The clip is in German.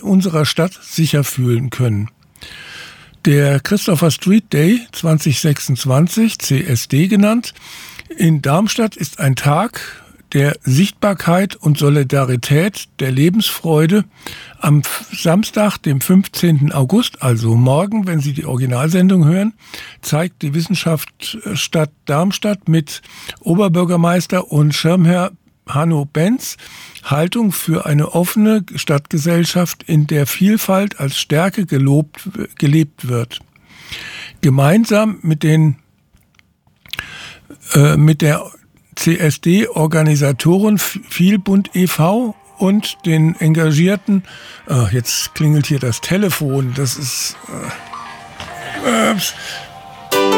unserer Stadt sicher fühlen können. Der Christopher Street Day 2026, CSD genannt, in Darmstadt ist ein Tag der Sichtbarkeit und Solidarität, der Lebensfreude. Am Samstag, dem 15. August, also morgen, wenn Sie die Originalsendung hören, zeigt die Wissenschaftsstadt Darmstadt mit Oberbürgermeister und Schirmherr Hanno Benz Haltung für eine offene Stadtgesellschaft, in der Vielfalt als Stärke gelebt wird. Gemeinsam mit der CSD-Organisatoren Vielbund e.V. und den engagierten, jetzt klingelt hier das Telefon, das ist